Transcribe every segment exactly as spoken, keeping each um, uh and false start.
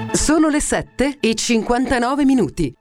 Sono le sette e cinquantanove minuti.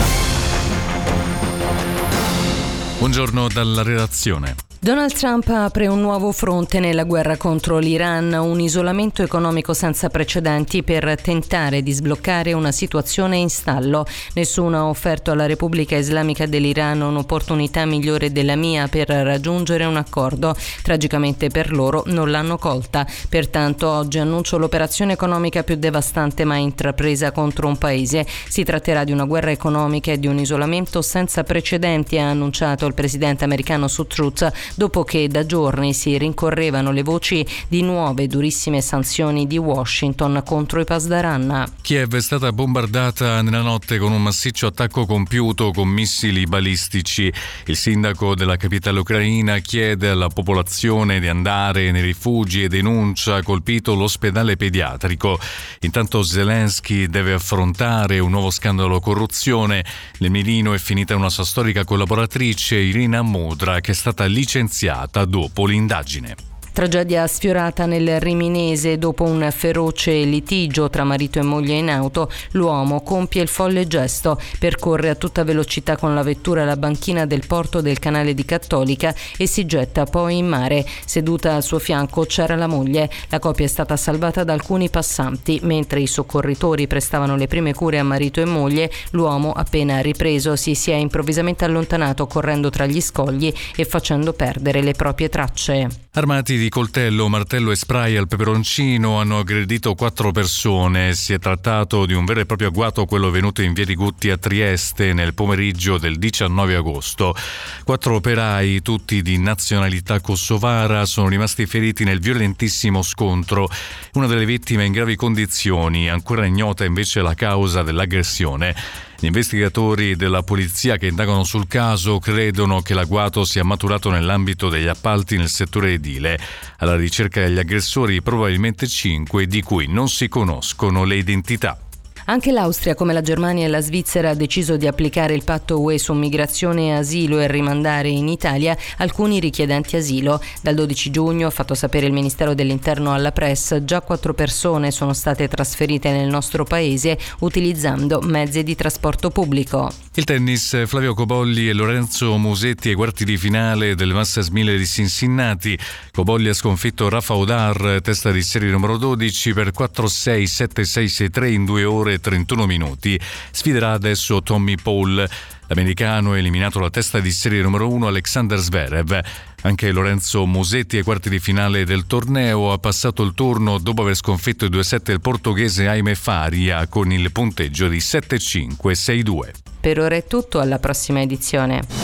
Buongiorno dalla redazione. Donald Trump apre un nuovo fronte nella guerra contro l'Iran, un isolamento economico senza precedenti per tentare di sbloccare una situazione in stallo. Nessuno ha offerto alla Repubblica Islamica dell'Iran un'opportunità migliore della mia per raggiungere un accordo. Tragicamente per loro non l'hanno colta. Pertanto oggi annuncio l'operazione economica più devastante mai intrapresa contro un paese. Si tratterà di una guerra economica e di un isolamento senza precedenti, ha annunciato il presidente americano su Truth, dopo che da giorni si rincorrevano le voci di nuove durissime sanzioni di Washington contro i Pasdaran. Kiev è stata bombardata nella notte con un massiccio attacco compiuto con missili balistici. Il sindaco della capitale ucraina chiede alla popolazione di andare nei rifugi e denuncia colpito l'ospedale pediatrico. Intanto Zelensky deve affrontare un nuovo scandalo corruzione. Nel mirino è finita una sua storica collaboratrice, Irina Mudra, che è stata licenziata dopo l'indagine. Tragedia sfiorata nel Riminese dopo un feroce litigio tra marito e moglie in auto. L'uomo compie il folle gesto, percorre a tutta velocità con la vettura la banchina del porto del canale di Cattolica e si getta poi in mare. Seduta al suo fianco c'era la moglie. La coppia è stata salvata da alcuni passanti. Mentre i soccorritori prestavano le prime cure a marito e moglie, l'uomo, appena ripreso, si, si è improvvisamente allontanato correndo tra gli scogli e facendo perdere le proprie tracce. Armati di coltello, martello e spray al peperoncino hanno aggredito quattro persone. Si è trattato di un vero e proprio agguato, quello avvenuto in via di Gutti a Trieste nel pomeriggio del diciannove agosto. Quattro operai, tutti di nazionalità kosovara, sono rimasti feriti nel violentissimo scontro. Una delle vittime è in gravi condizioni, ancora ignota invece la causa dell'aggressione. Gli investigatori della polizia che indagano sul caso credono che l'agguato sia maturato nell'ambito degli appalti nel settore edile. Alla ricerca degli aggressori, probabilmente cinque, di cui non si conoscono le identità. Anche l'Austria, come la Germania e la Svizzera, ha deciso di applicare il patto U E su migrazione e asilo e rimandare in Italia alcuni richiedenti asilo. Dal dodici giugno, ha fatto sapere il Ministero dell'Interno alla Press, già quattro persone sono state trasferite nel nostro paese utilizzando mezzi di trasporto pubblico. Il tennis, Flavio Cobolli e Lorenzo Musetti ai quarti di finale del Masters mille di Cincinnati. Cobolli ha sconfitto Rafa Odar, testa di serie numero dodici, per quattro sei sette sei sei tre in due ore e trentuno minuti. Sfiderà adesso Tommy Paul. L'americano ha eliminato la testa di serie numero uno Alexander Zverev. Anche Lorenzo Musetti ai quarti di finale del torneo ha passato il turno dopo aver sconfitto i due sette il portoghese Jaime Faria con il punteggio di sette cinque sei due. Per ora è tutto, alla prossima edizione.